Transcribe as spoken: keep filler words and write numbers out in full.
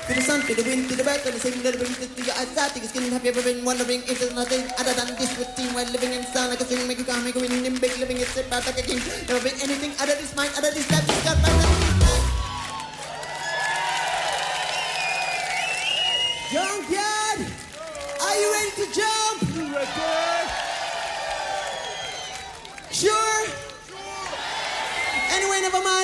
To the sun, to the wind, to the back, to the same little brings it to your eyesight. To your skin, have you ever been wondering if there's nothing other than this routine while living in sound like a string, make you calm, make you win, in big living, it's about like a king. Never been anything other this mind, other this life.